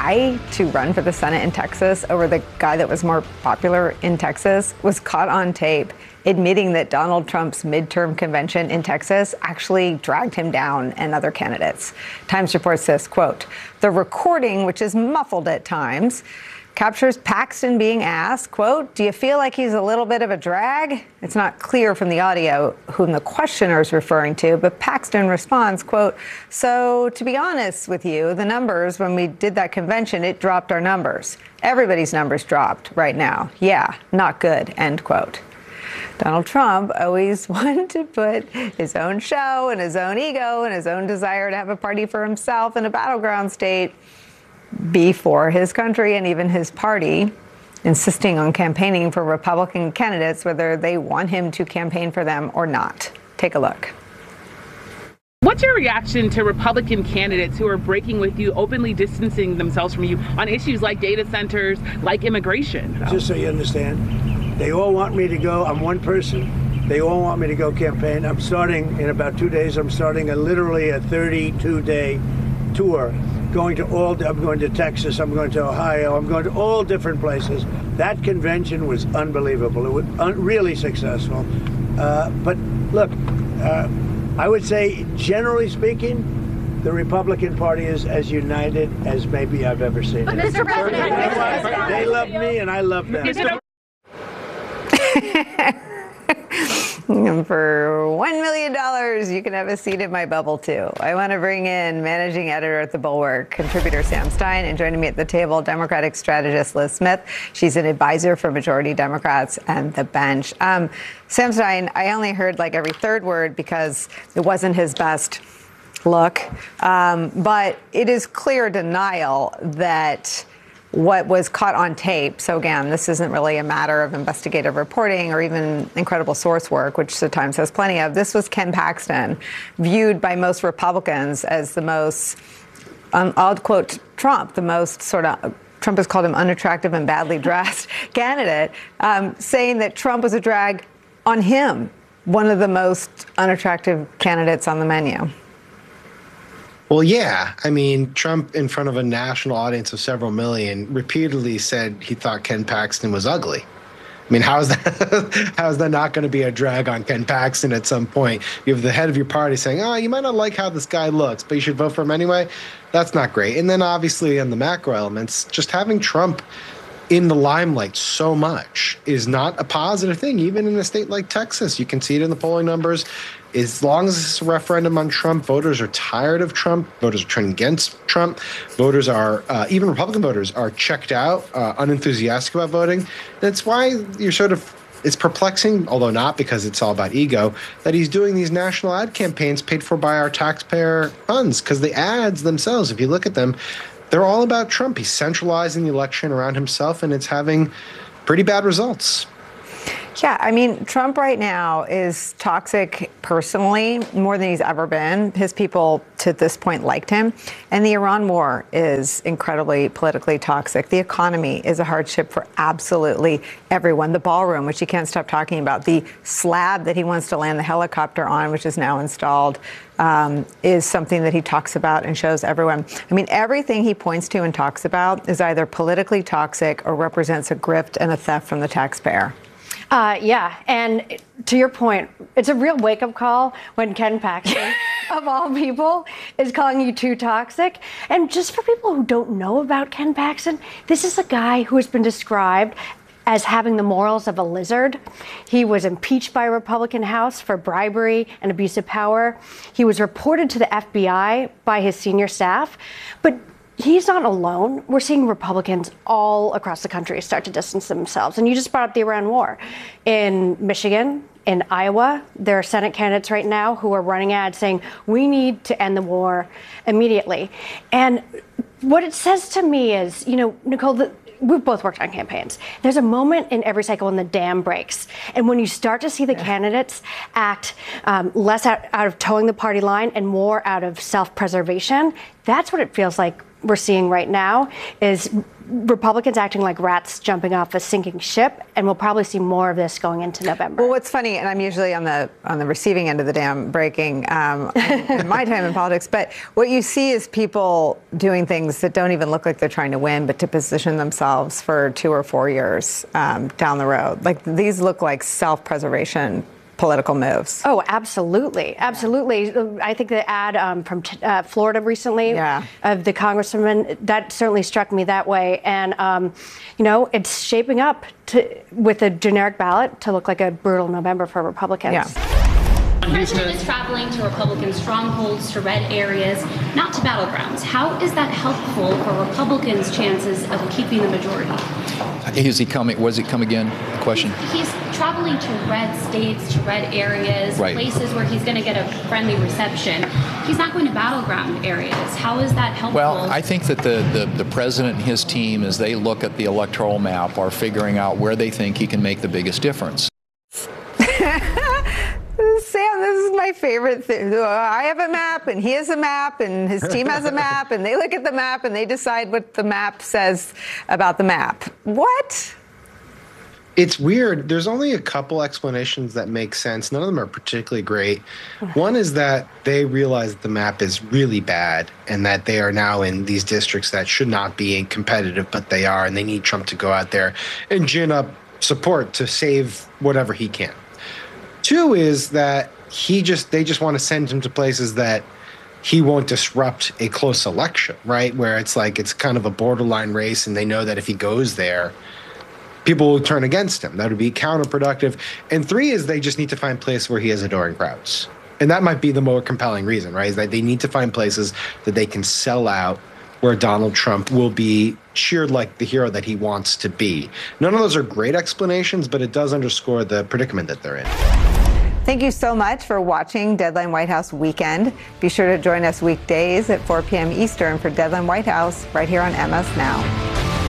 guy to run for the Senate in Texas over the guy that was more popular in Texas was caught on tape admitting that Donald Trump's midterm convention in Texas actually dragged him down and other candidates. Times reports this, quote, "The recording, which is muffled at times, captures Paxton being asked, quote, 'Do you feel like he's a little bit of a drag?' It's not clear from the audio whom the questioner is referring to, but Paxton responds, quote, 'So to be honest with you, the numbers, when we did that convention, it dropped our numbers. Everybody's numbers dropped right now. Yeah, not good,' end quote." Donald Trump always wanted to put his own show and his own ego and his own desire to have a party for himself in a battleground state before his country and even his party, insisting on campaigning for Republican candidates, whether they want him to campaign for them or not. Take a look. What's your reaction to Republican candidates who are breaking with you, openly distancing themselves from you on issues like data centers, like immigration? Just so you understand, they all want me to go. I'm one person. They all want me to go campaign. I'm starting in about 2 days. I'm starting literally a 32-day tour. I'm going to Texas. I'm going to Ohio. I'm going to all different places. That convention was unbelievable. It was really successful. But look, I would say, generally speaking, the Republican Party is as united as maybe I've ever seen it. Mr. President, they love me and I love them. For $1 million, you can have a seat in my bubble, too. I want to bring in managing editor at The Bulwark, contributor Sam Stein, and joining me at the table, Democratic strategist Liz Smith. She's an advisor for majority Democrats and the bench. Sam Stein, I only heard like every third word because it wasn't his best look. But it is clear denial that what was caught on tape. So again, this isn't really a matter of investigative reporting or even incredible source work, which the Times has plenty of. This was Ken Paxton, viewed by most Republicans as the most, I'll quote Trump, the most Trump has called him unattractive and badly dressed candidate, saying that Trump was a drag on him, one of the most unattractive candidates on the menu. Well, yeah. I mean, Trump, in front of a national audience of several million, repeatedly said he thought Ken Paxton was ugly. I mean, how is that not going to be a drag on Ken Paxton at some point? You have the head of your party saying, "Oh, you might not like how this guy looks, but you should vote for him anyway." That's not great. And then obviously on the macro elements, just having Trump in the limelight so much is not a positive thing, even in a state like Texas. You can see it in the polling numbers. As long as it's a referendum on Trump, voters are tired of Trump. Voters are turning against Trump. Voters are, even Republican voters, are checked out, unenthusiastic about voting. That's why it's perplexing, although not because it's all about ego, that he's doing these national ad campaigns paid for by our taxpayer funds. Because the ads themselves, if you look at them, they're all about Trump. He's centralizing the election around himself, and it's having pretty bad results. Yeah, I mean, Trump right now is toxic personally more than he's ever been. His people to this point liked him. And the Iran war is incredibly politically toxic. The economy is a hardship for absolutely everyone. The ballroom, which he can't stop talking about, the slab that he wants to land the helicopter on, which is now installed, is something that he talks about and shows everyone. I mean, everything he points to and talks about is either politically toxic or represents a grift and a theft from the taxpayer. Yeah, and to your point, it's a real wake-up call when Ken Paxton, of all people, is calling you too toxic. And just for people who don't know about Ken Paxton, this is a guy who has been described as having the morals of a lizard. He was impeached by a Republican House for bribery and abuse of power. He was reported to the FBI by his senior staff, but he's not alone. We're seeing Republicans all across the country start to distance themselves. And you just brought up the Iran war. In Michigan, in Iowa, there are Senate candidates right now who are running ads saying, we need to end the war immediately. And what it says to me is, you know, Nicole, we've both worked on campaigns. There's a moment in every cycle when the dam breaks. And when you start to see the candidates act less out of towing the party line and more out of self-preservation, that's what it feels like we're seeing right now is Republicans acting like rats jumping off a sinking ship, and we'll probably see more of this going into November. Well, what's funny, and I'm usually on the receiving end of the dam breaking in my time in politics, but what you see is people doing things that don't even look like they're trying to win, but to position themselves for 2 or 4 years down the road. Like, these look like self-preservation political moves. Oh, absolutely. Absolutely. I think the ad from Florida recently of the congresswoman, that certainly struck me that way. And, you know, it's shaping up with a generic ballot to look like a brutal November for Republicans. Yeah. The president is traveling to Republican strongholds, to red areas, not to battlegrounds. How is that helpful for Republicans' chances of keeping the majority? Is he coming? Was it come again? The question. He's traveling to red states, to red areas, places where he's going to get a friendly reception. He's not going to battleground areas. How is that helpful? Well, I think that the president and his team, as they look at the electoral map, are figuring out where they think he can make the biggest difference. Sam, this is my favorite thing. I have a map, and he has a map, and his team has a map, and they look at the map, and they decide what the map says about the map. What? It's weird. There's only a couple explanations that make sense. None of them are particularly great. One is that they realize that the map is really bad and that they are now in these districts that should not be competitive, but they are, and they need Trump to go out there and gin up support to save whatever he can. Two is that they just want to send him to places that he won't disrupt a close election, right? Where it's like it's kind of a borderline race, and they know that if he goes there, people will turn against him. That would be counterproductive. And three is they just need to find places where he has adoring crowds. And that might be the more compelling reason, right? Is that they need to find places that they can sell out where Donald Trump will be cheered like the hero that he wants to be. None of those are great explanations, but it does underscore the predicament that they're in. Thank you so much for watching Deadline White House Weekend. Be sure to join us weekdays at 4 p.m. Eastern for Deadline White House right here on MS Now.